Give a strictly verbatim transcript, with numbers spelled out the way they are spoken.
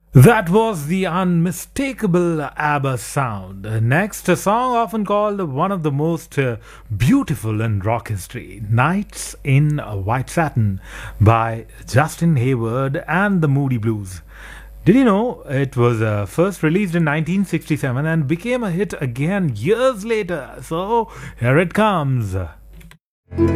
That was the unmistakable ABBA sound. Next, a song often called one of the most uh, beautiful in rock history, Nights in White Satin by Justin Hayward and the Moody Blues. Did you know it was uh, first released in nineteen sixty-seven and became a hit again years later? So, here it comes.